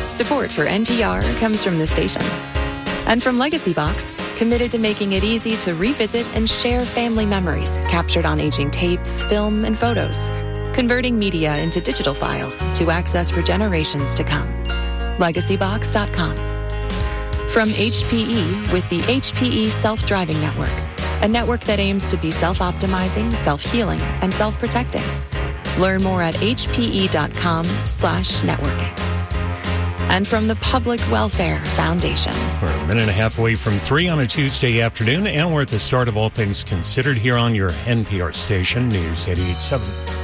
Support for NPR comes from the station. And from Legacy Box, committed to making it easy to revisit and share family memories captured on aging tapes, film, and photos, converting media into digital files to access for generations to come. LegacyBox.com. From HPE with the HPE Self-Driving Network, a network that aims to be self-optimizing, self-healing, and self-protecting. Learn more at hpe.com/networking. And from the Public Welfare Foundation. We're a minute and a half away from 3 on a Tuesday afternoon, and we're at the start of All Things Considered here on your NPR station, News 88.7.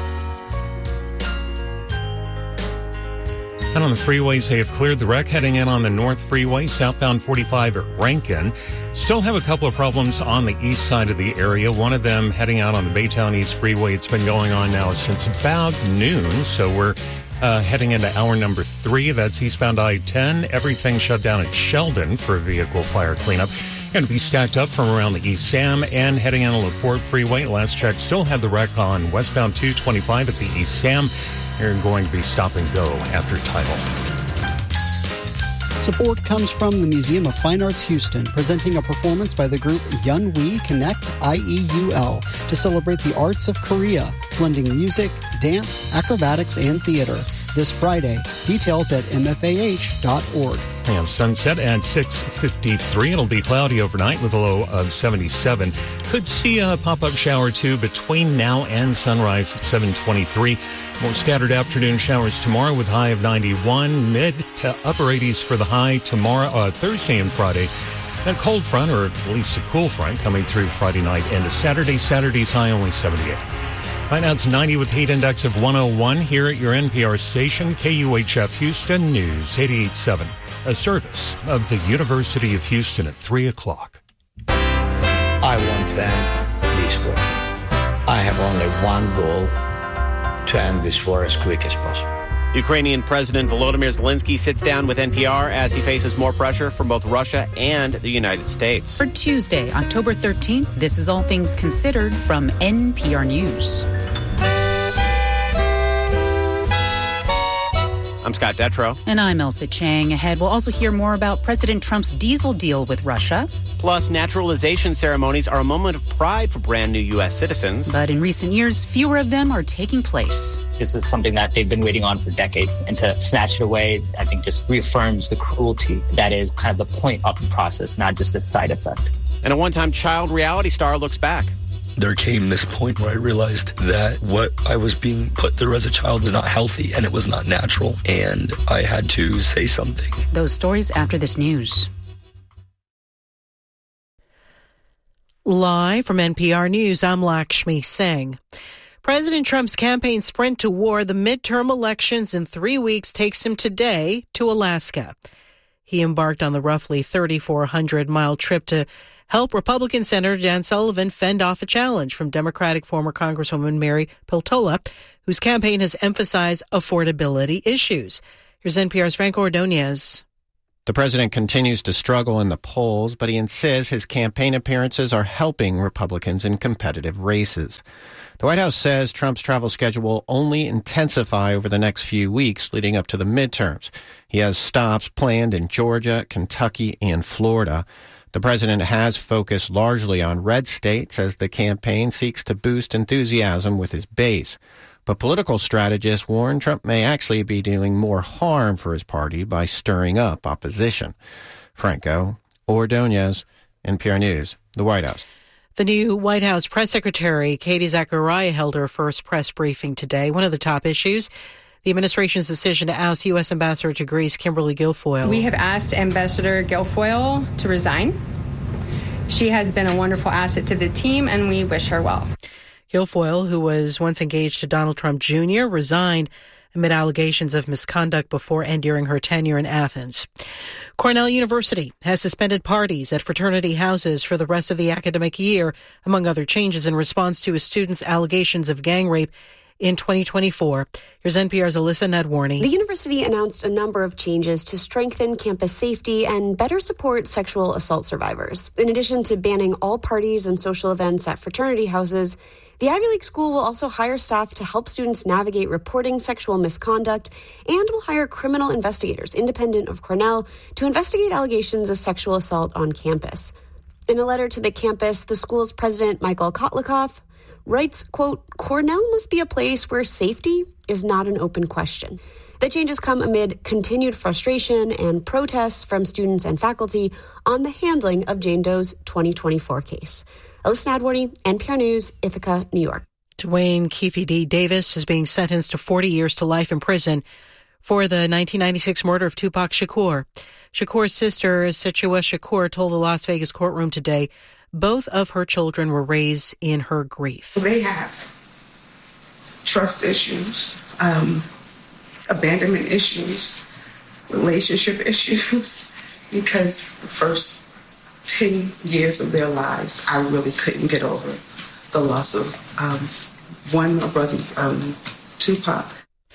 And on the freeways, they have cleared the wreck heading in on the North Freeway, southbound 45 at Rankin. Still have a couple of problems on the east side of the area. One of them heading out on the Baytown East Freeway. It's been going on now since about noon, so we're heading into hour number 3. That's eastbound I-10. Everything shut down at Sheldon for vehicle fire cleanup. Going to be stacked up from around the East Sam and heading on the LaPorte Freeway. Last check, still have the wreck on westbound 225 at the East Sam. They're going to be stop and go after title. Support comes from the Museum of Fine Arts Houston, presenting a performance by the group Yunwi Connect IEUL to celebrate the arts of Korea, blending music, dance, acrobatics, and theater. This Friday. Details at mfah.org. And sunset at 6:53. It'll be cloudy overnight with a low of 77. Could see a pop-up shower, too, between now and sunrise at 7:23. More scattered afternoon showers tomorrow with high of 91. Mid to upper 80s for the high tomorrow, Thursday and Friday. A cold front, or at least a cool front, coming through Friday night into Saturday. Saturday's high only 78. Right now it's 90 with heat index of 101 here at your NPR station, KUHF Houston News 88.7. A service of the University of Houston at 3 o'clock. I want to end this war. I have only one goal, to end this war as quick as possible. Ukrainian President Volodymyr Zelensky sits down with NPR as he faces more pressure from both Russia and the United States. For Tuesday, October 13th, this is All Things Considered from NPR News. I'm Scott Detrow. And I'm Elsa Chang. Ahead, we'll also hear more about President Trump's diesel deal with Russia. Plus, naturalization ceremonies are a moment of pride for brand new U.S. citizens. But in recent years, fewer of them are taking place. This is something that they've been waiting on for decades. And to snatch it away, I think, just reaffirms the cruelty that is kind of the point of the process, not just a side effect. And a one-time child reality star looks back. There came this point where I realized that what I was being put through as a child was not healthy and it was not natural. And I had to say something. Those stories after this news. Live from NPR News, I'm Lakshmi Singh. President Trump's campaign sprint to war, the midterm elections in 3 weeks, takes him today to Alaska. He embarked on the roughly 3,400-mile trip to help Republican Senator Dan Sullivan fend off a challenge from Democratic former Congresswoman Mary Peltola, whose campaign has emphasized affordability issues. Here's NPR's Franco Ordonez. The president continues to struggle in the polls, but he insists his campaign appearances are helping Republicans in competitive races. The White House says Trump's travel schedule will only intensify over the next few weeks leading up to the midterms. He has stops planned in Georgia, Kentucky, and Florida. The president has focused largely on red states as the campaign seeks to boost enthusiasm with his base. But political strategists warn Trump may actually be doing more harm for his party by stirring up opposition. Franco Ordonez, NPR News, the White House. The new White House press secretary, Katie Zachariah, held her first press briefing today. One of the top issues, the administration's decision to oust U.S. Ambassador to Greece, Kimberly Guilfoyle. We have asked Ambassador Guilfoyle to resign. She has been a wonderful asset to the team, and we wish her well. Guilfoyle, who was once engaged to Donald Trump Jr., resigned amid allegations of misconduct before and during her tenure in Athens. Cornell University has suspended parties at fraternity houses for the rest of the academic year, among other changes in response to a student's allegations of gang rape in 2024. Here's NPR's Alyssa Nadwarny. The university announced a number of changes to strengthen campus safety and better support sexual assault survivors. In addition to banning all parties and social events at fraternity houses, The Ivy League school will also hire staff to help students navigate reporting sexual misconduct and will hire criminal investigators independent of Cornell to investigate allegations of sexual assault on campus. In a letter to the campus, the school's president, Michael Kotlikoff, writes, quote, Cornell must be a place where safety is not an open question. The changes come amid continued frustration and protests from students and faculty on the handling of Jane Doe's 2024 case. Alyssa Nadworny, NPR News, Ithaca, New York. Dwayne Keefe D. Davis is being sentenced to 40 years to life in prison for the 1996 murder of Tupac Shakur. Shakur's sister, Situa Shakur, told the Las Vegas courtroom today both of her children were raised in her grief. They have trust issues, abandonment issues, relationship issues, because the first 10 years of their lives, I really couldn't get over the loss of one brother, Tupac.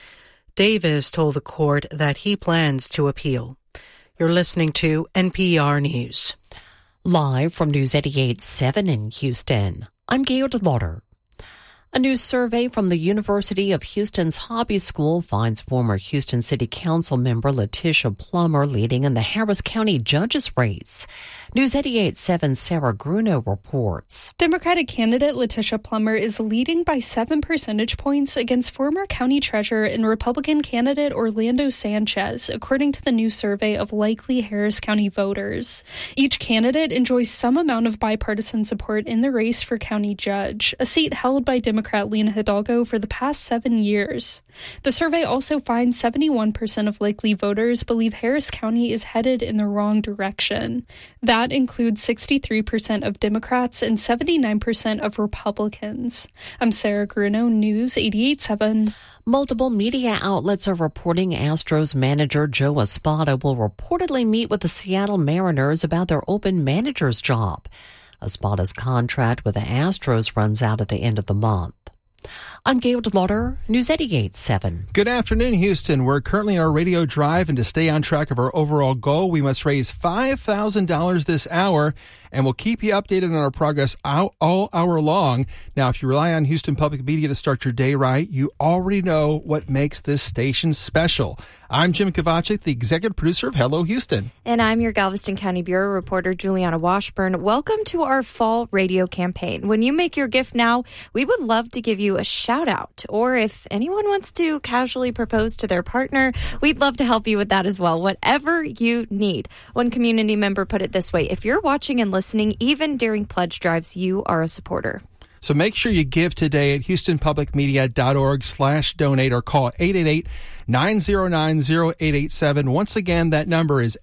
Davis told the court that he plans to appeal. You're listening to NPR News. Live from News 88.7 in Houston, I'm Gail DeLauder. A new survey from the University of Houston's Hobby School finds former Houston City Council member Letitia Plummer leading in the Harris County judges race. News 88.7's Sarah Grunow reports. Democratic candidate Letitia Plummer is leading by 7 percentage points against former county treasurer and Republican candidate Orlando Sanchez, according to the new survey of likely Harris County voters. Each candidate enjoys some amount of bipartisan support in the race for county judge, a seat held by Democrat Lena Hidalgo for the past 7 years. The survey also finds 71% of likely voters believe Harris County is headed in the wrong direction. That includes 63% of Democrats and 79% of Republicans. I'm Sarah Grunow, News 88.7. Multiple media outlets are reporting Astros manager Joe Espada will reportedly meet with the Seattle Mariners about their open manager's job. Espada's contract with the Astros runs out at the end of the month. I'm Gail DeLauder, News 88.7. Good afternoon, Houston. We're currently on our radio drive, and to stay on track of our overall goal, we must raise $5,000 this hour, and we'll keep you updated on our progress all hour long. Now, if you rely on Houston Public Media to start your day right, you already know what makes this station special. I'm Jim Kovacic, the executive producer of Hello Houston. And I'm your Galveston County Bureau reporter, Juliana Washburn. Welcome to our fall radio campaign. When you make your gift now, we would love to give you a shout out. Or if anyone wants to casually propose to their partner, we'd love to help you with that as well. Whatever you need. One community member put it this way: if you're watching and listening, even during pledge drives, you are a supporter. So make sure you give today at houstonpublicmedia.org/donate or call 888-909-0887. Once again, that number is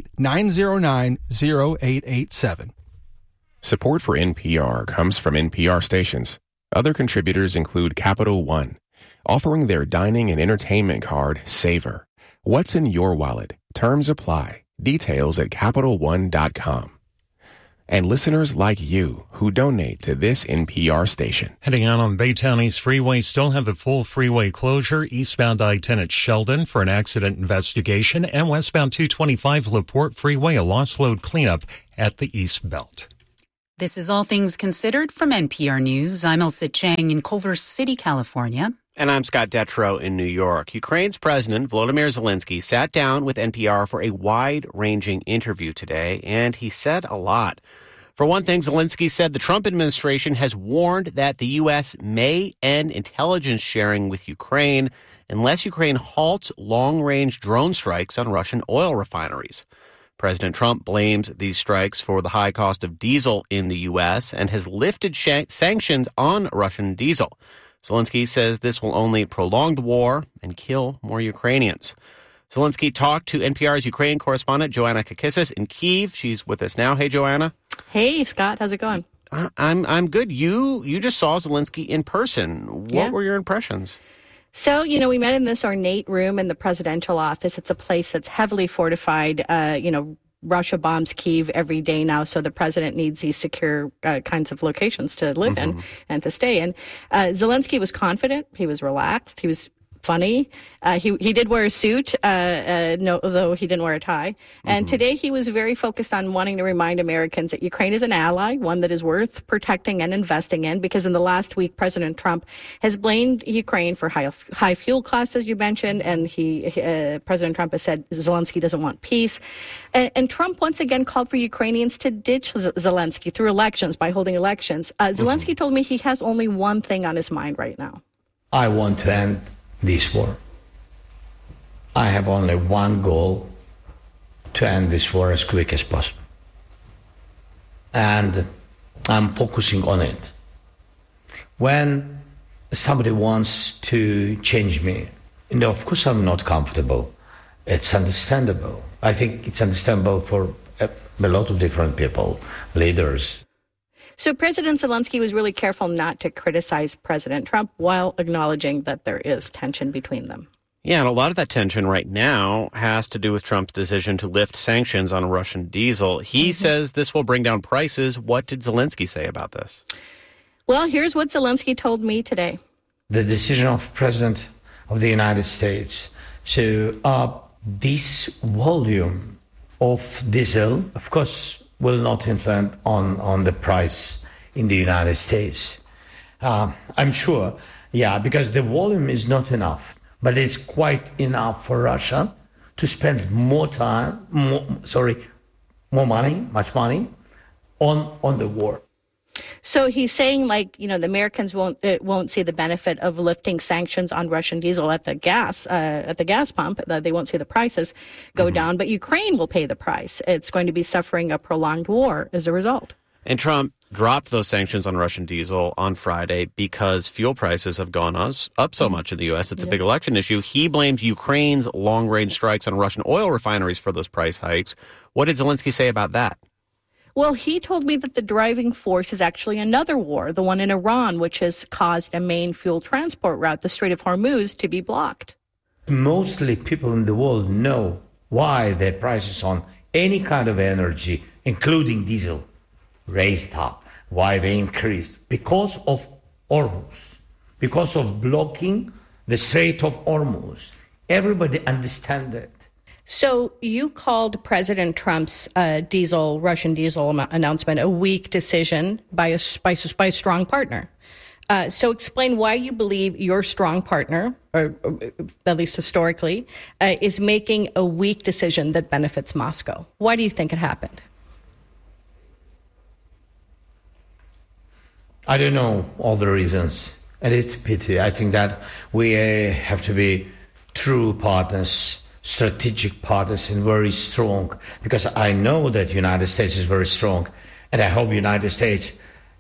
888-909-0887. Support for NPR comes from NPR stations. Other contributors include Capital One, offering their dining and entertainment card, Savor. What's in your wallet? Terms apply. Details at CapitalOne.com. And listeners like you who donate to this NPR station. Heading out on Baytown East Freeway, still have the full freeway closure. Eastbound I-10 at Sheldon for an accident investigation. And westbound 225 LaPorte Freeway, a lost load cleanup at the East Belt. This is All Things Considered from NPR News. I'm Elsa Chang in Culver City, California. And I'm Scott Detrow in New York. Ukraine's President Volodymyr Zelensky sat down with NPR for a wide-ranging interview today, and he said a lot. For one thing, Zelensky said the Trump administration has warned that the U.S. may end intelligence sharing with Ukraine unless Ukraine halts long-range drone strikes on Russian oil refineries. President Trump blames these strikes for the high cost of diesel in the U.S. and has lifted sanctions on Russian diesel. Zelensky says this will only prolong the war and kill more Ukrainians. Zelensky talked to NPR's Ukraine correspondent Joanna Kakissis in Kyiv. She's with us now. Hey, Joanna. Hey, Scott. How's it going? I'm good. You just saw Zelensky in person. What were your impressions? So, we met in this ornate room in the presidential office. It's a place that's heavily fortified. Russia bombs Kyiv every day now, so the president needs these secure kinds of locations to live in and to stay in. Zelensky was confident. He was relaxed. He was funny. He did wear a suit, though he didn't wear a tie. And today he was very focused on wanting to remind Americans that Ukraine is an ally, one that is worth protecting and investing in, because in the last week, President Trump has blamed Ukraine for high fuel costs, as you mentioned, and President Trump has said Zelensky doesn't want peace. And Trump once again called for Ukrainians to ditch Zelensky through elections, by holding elections. Zelensky told me he has only one thing on his mind right now. I want to end this war. I have only one goal: to end this war as quick as possible. And I'm focusing on it. When somebody wants to change me, of course I'm not comfortable. It's understandable. I think it's understandable for a lot of different people, leaders. So President Zelensky was really careful not to criticize President Trump while acknowledging that there is tension between them. Yeah, and a lot of that tension right now has to do with Trump's decision to lift sanctions on Russian diesel. He says this will bring down prices. What did Zelensky say about this? Well, here's what Zelensky told me today. The decision of President of the United States to up this volume of diesel, of course, will not influence on the price in the United States. I'm sure, because the volume is not enough. But it's quite enough for Russia to spend much money on the war. So he's saying, the Americans won't see the benefit of lifting sanctions on Russian diesel at the gas pump. They won't see the prices go down, but Ukraine will pay the price. It's going to be suffering a prolonged war as a result. And Trump dropped those sanctions on Russian diesel on Friday because fuel prices have gone up so much in the U.S. It's a big election issue. He blames Ukraine's long-range strikes on Russian oil refineries for those price hikes. What did Zelensky say about that? Well, he told me that the driving force is actually another war, the one in Iran, which has caused a main fuel transport route, the Strait of Hormuz, to be blocked. Mostly people in the world know why the prices on any kind of energy, including diesel, raised up, why they increased. Because of Hormuz, because of blocking the Strait of Hormuz. Everybody understands it. So you called President Trump's Russian diesel announcement a weak decision by a strong partner. So explain why you believe your strong partner, or at least historically, is making a weak decision that benefits Moscow. Why do you think it happened? I don't know all the reasons, and it's a pity. I think that we have to be true partners, strategic partners, and very strong, because I know that the United States is very strong, and I hope the United States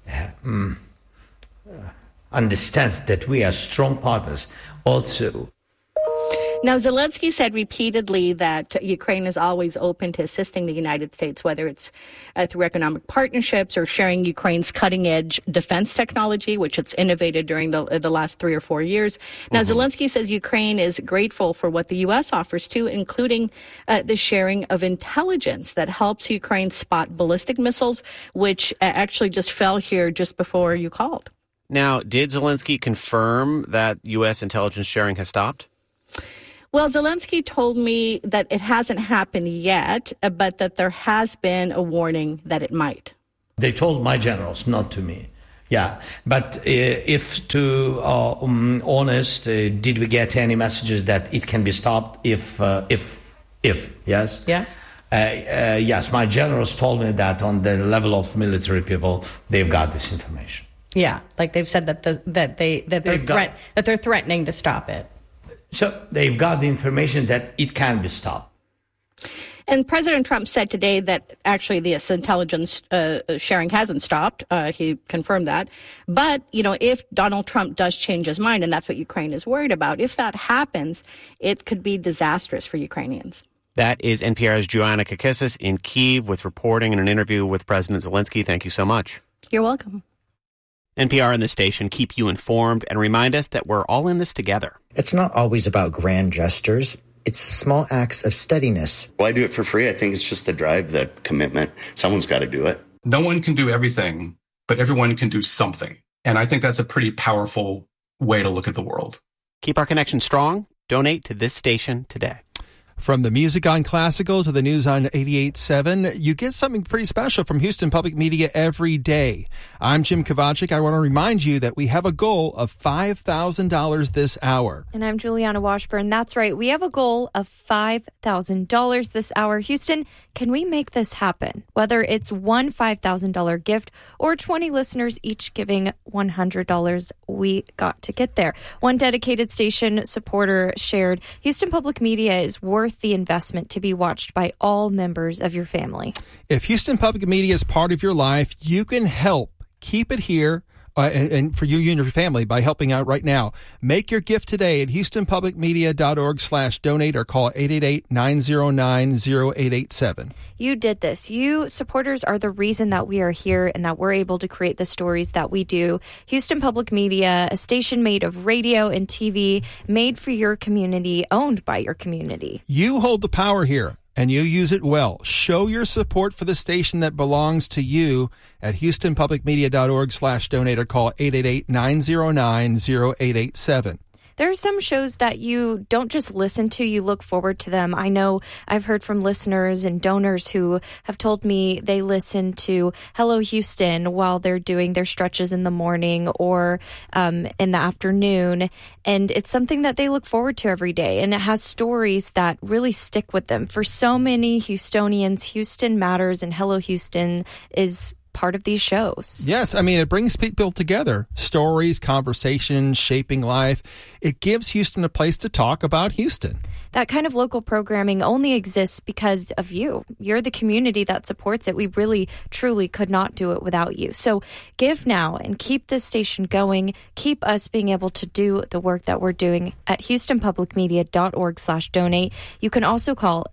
understands that we are strong partners also. Now, Zelensky said repeatedly that Ukraine is always open to assisting the United States, whether it's through economic partnerships or sharing Ukraine's cutting-edge defense technology, which it's innovated during the last 3 or 4 years. Now, Zelensky says Ukraine is grateful for what the U.S. offers, too, including the sharing of intelligence that helps Ukraine spot ballistic missiles, which actually just fell here just before you called. Now, did Zelensky confirm that U.S. intelligence sharing has stopped? Well, Zelensky told me that it hasn't happened yet, but that there has been a warning that it might. They told my generals, not to me. Yeah, but if to honest, did we get any messages that it can be stopped if yes? Yeah. Yes, my generals told me that on the level of military people, they've got this information. Yeah, like they've said that they're threatening to stop it. So they've got the information that it can be stopped. And President Trump said today that actually this intelligence sharing hasn't stopped. He confirmed that. But, if Donald Trump does change his mind, and that's what Ukraine is worried about, if that happens, it could be disastrous for Ukrainians. That is NPR's Joanna Kakissis in Kyiv with reporting and an interview with President Zelensky. Thank you so much. You're welcome. NPR and the station keep you informed and remind us that we're all in this together. It's not always about grand gestures. It's small acts of steadiness. Well, I do it for free. I think it's just the drive, the commitment. Someone's got to do it. No one can do everything, but everyone can do something. And I think that's a pretty powerful way to look at the world. Keep our connection strong. Donate to this station today. From the music on Classical to the news on 88.7, you get something pretty special from Houston Public Media every day. I'm Jim Kovacic. I want to remind you that we have a goal of $5,000 this hour. And I'm Juliana Washburn. That's right. We have a goal of $5,000 this hour. Houston, can we make this happen? Whether it's one $5,000 gift or 20 listeners each giving $100, we got to get there. One dedicated station supporter shared, Houston Public Media is worth the investment to be watched by all members of your family. If Houston Public Media is part of your life, you can help keep it here and for you and your family by helping out right now. Make your gift today at houstonpublicmedia.org/donate or call 888-909-0887. You did this. You supporters are the reason that we are here and that we're able to create the stories that we do. Houston Public Media, a station made of radio and TV, made for your community, owned by your community. You hold the power here, and you use it well. Show your support for the station that belongs to you at houstonpublicmedia.org/donate or call 888-909-0887. There are some shows that you don't just listen to, you look forward to them. I know I've heard from listeners and donors who have told me they listen to Hello Houston while they're doing their stretches in the morning or in the afternoon. And it's something that they look forward to every day. And it has stories that really stick with them. For so many Houstonians, Houston matters and Hello Houston is part of these shows. Yes, I mean, it brings people together. Stories, conversations, shaping life. It gives Houston a place to talk about Houston. That kind of local programming only exists because of you. You're the community that supports it. We really, truly could not do it without you. So give now and keep this station going. Keep us being able to do the work that we're doing at houstonpublicmedia.org/donate. You can also call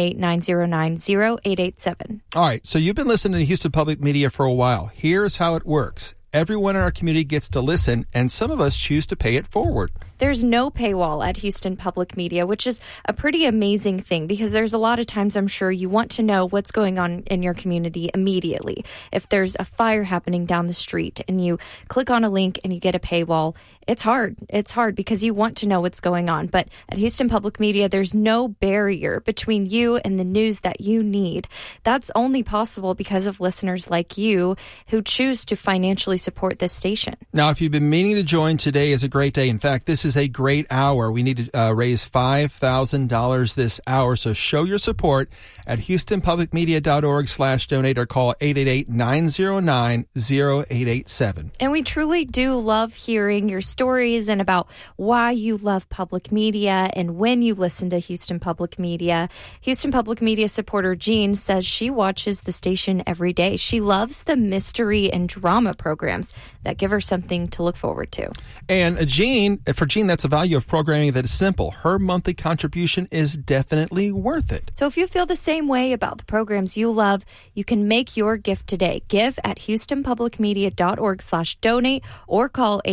888-909-0887. All right, so you've been listening to Houston Public Media for a while. Here's how it works. Everyone in our community gets to listen, and some of us choose to pay it forward. There's no paywall at Houston Public Media, which is a pretty amazing thing because there's a lot of times I'm sure you want to know what's going on in your community immediately. If there's a fire happening down the street and you click on a link and you get a paywall, it's hard. It's hard because you want to know what's going on. But at Houston Public Media, there's no barrier between you and the news that you need. That's only possible because of listeners like you who choose to financially support this station. Now, if you've been meaning to join, today is a great day. In fact, this is a great hour. We need to raise $5,000 this hour. So show your support at houstonpublicmedia.org/donate or call 888-909-0887. And we truly do love hearing your stories and about why you love public media and when you listen to Houston Public Media. Houston Public Media supporter Jean says she watches the station every day. She loves the mystery and drama programs that give her something to look forward to. And for Jean, that's a value of programming that is simple. Her monthly contribution is definitely worth it. So if you feel the same way about the programs you love, you can make your gift today. Give at houstonpublicmedia.org/donate or call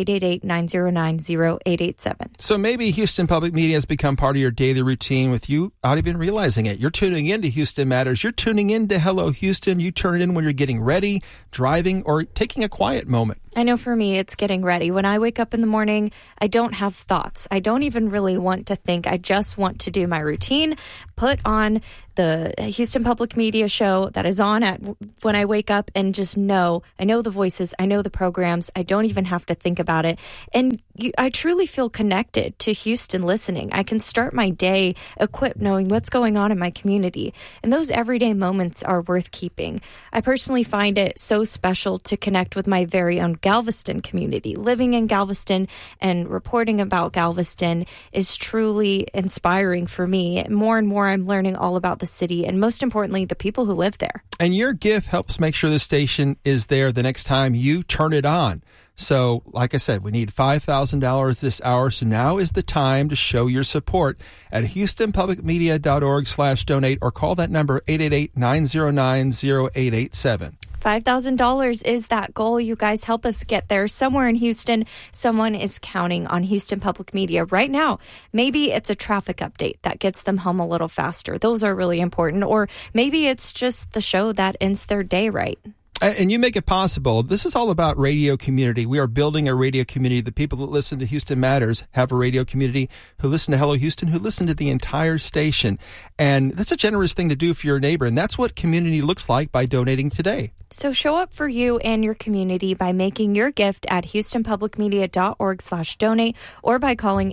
888-909-0887. So maybe Houston Public Media has become part of your daily routine with you without even realizing it. You're tuning into Houston Matters. You're tuning into Hello Houston. You turn it in when you're getting ready, driving, or taking a quiet moment. I know for me, it's getting ready. When I wake up in the morning, I don't have thoughts. I don't even really want to think. I just want to do my routine, put on the Houston Public Media show that is on when I wake up and just know. I know the voices. I know the programs. I don't even have to think about it. And I truly feel connected to Houston listening. I can start my day equipped knowing what's going on in my community. And those everyday moments are worth keeping. I personally find it so special to connect with my very own Galveston community. Living in Galveston and reporting about Galveston is truly inspiring for me. More and more, I'm learning all about the city and most importantly, the people who live there. And your gift helps make sure the station is there the next time you turn it on. So, like I said, we need $5,000 this hour. So now is the time to show your support at houstonpublicmedia.org/donate or call that number 888-909-0887. $5,000 is that goal. You guys help us get there. Somewhere in Houston, someone is counting on Houston Public Media right now. Maybe it's a traffic update that gets them home a little faster. Those are really important. Or maybe it's just the show that ends their day right. And you make it possible. This is all about radio community. We are building a radio community. The people that listen to Houston Matters have a radio community, who listen to Hello Houston, who listen to the entire station. And that's a generous thing to do for your neighbor. And that's what community looks like by donating today. So show up for you and your community by making your gift at houstonpublicmedia.org/donate or by calling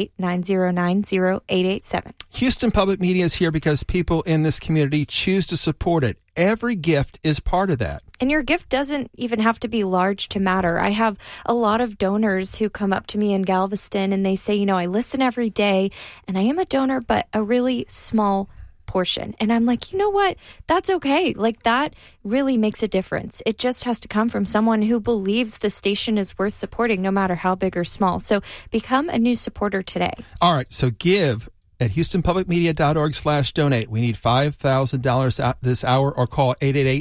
888-909-0887. Houston Public Media is here because people in this community choose to support it. Every gift is part of that. And your gift doesn't even have to be large to matter. I have a lot of donors who come up to me in Galveston and they say, I listen every day and I am a donor, but a really small portion. And I'm like, you know what? That's okay. Like, that really makes a difference. It just has to come from someone who believes the station is worth supporting, no matter how big or small. So become a new supporter today. All right. So give at houstonpublicmedia.org/donate. We need $5,000 this hour, or call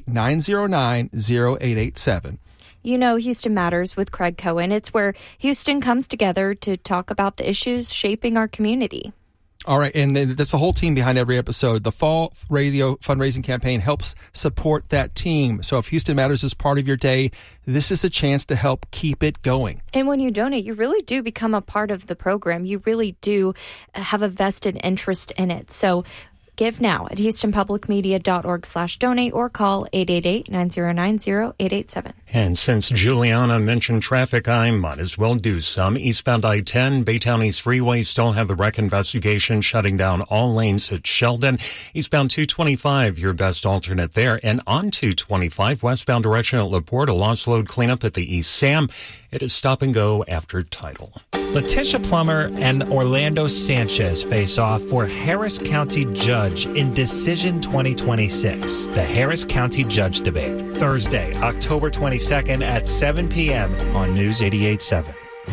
888-909-0887. Houston Matters with Craig Cohen. It's where Houston comes together to talk about the issues shaping our community. All right, and that's the whole team behind every episode. The Fall Radio Fundraising Campaign helps support that team. So if Houston Matters is part of your day, this is a chance to help keep it going. And when you donate, you really do become a part of the program. You really do have a vested interest in it. So give now at houstonpublicmedia.org/donate or call 888-909-0887. And since Juliana mentioned traffic, I might as well do some. Eastbound I-10, Baytown East Freeway still have the wreck investigation shutting down all lanes at Sheldon. Eastbound 225, your best alternate there. And on 225, westbound direction at LaPorte, a lost load cleanup at the East Sam. It is stop and go after title. Letitia Plummer and Orlando Sanchez face off for Harris County Judge in Decision 2026. The Harris County Judge Debate, Thursday, October 22nd at 7 p.m. on News 88.7.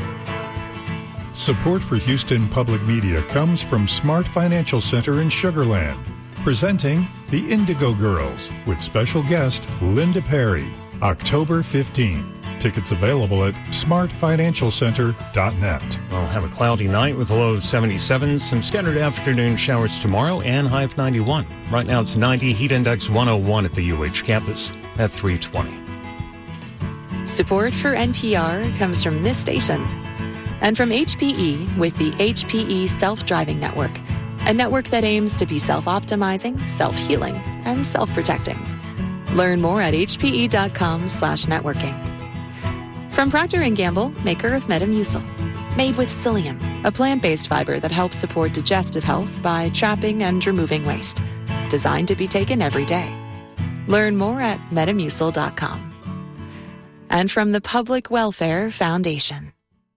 Support for Houston Public Media comes from Smart Financial Center in Sugar Land, presenting the Indigo Girls with special guest Linda Perry, October 15th. Tickets available at smartfinancialcenter.net. We'll have a cloudy night with a low of 77, some scattered afternoon showers tomorrow, and high of 91. Right now it's 90, heat index 101 at the UH campus at 320. Support for NPR comes from this station and from HPE with the HPE Self-Driving Network, a network that aims to be self-optimizing, self-healing, and self-protecting. Learn more at hpe.com/networking. From Procter & Gamble, maker of Metamucil. Made with psyllium, a plant-based fiber that helps support digestive health by trapping and removing waste. Designed to be taken every day. Learn more at Metamucil.com. And from the Public Welfare Foundation.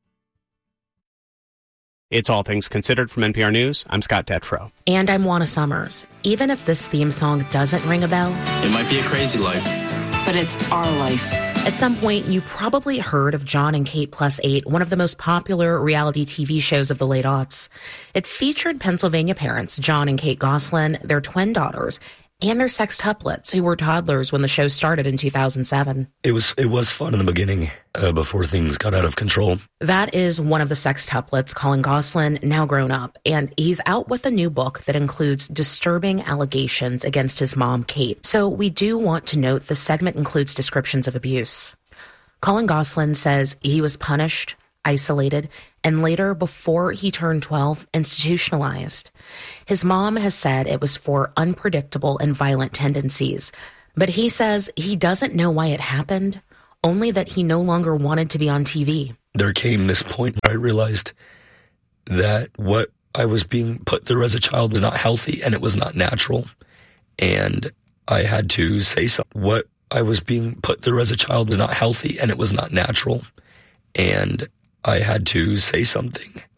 It's All Things Considered from NPR News. I'm Scott Detrow. And I'm Juana Summers. Even if this theme song doesn't ring a bell, it might be a crazy life, but it's our life. At some point, you probably heard of John and Kate Plus 8, one of the most popular reality TV shows of the late aughts. It featured Pennsylvania parents, John and Kate Goslin, their twin daughters, and their sextuplets, who were toddlers when the show started in 2007. It was fun in the beginning, before things got out of control. That is one of the sextuplets, Colin Goslin, now grown up, and he's out with a new book that includes disturbing allegations against his mom, Kate. So we do want to note the segment includes descriptions of abuse. Colin Goslin says he was punished, isolated, and later, before he turned 12, institutionalized. His mom has said it was for unpredictable and violent tendencies, but he says he doesn't know why it happened, only that he no longer wanted to be on TV. There came this point where I realized that what I was being put through as a child was not healthy and it was not natural, and I had to say something. What I was being put through as a child was not healthy and it was not natural, and I had to say something.